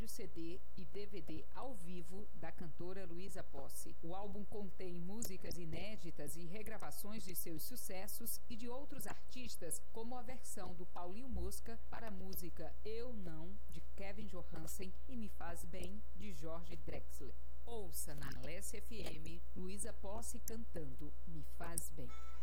CD e DVD ao vivo da cantora Luísa Posse. O álbum contém músicas inéditas e regravações de seus sucessos e de outros artistas, como a versão do Paulinho Mosca para a música Eu Não, de Kevin Johansen, e Me Faz Bem, de Jorge Drexler. Ouça na Alessia FM Luísa Posse cantando Me Faz Bem.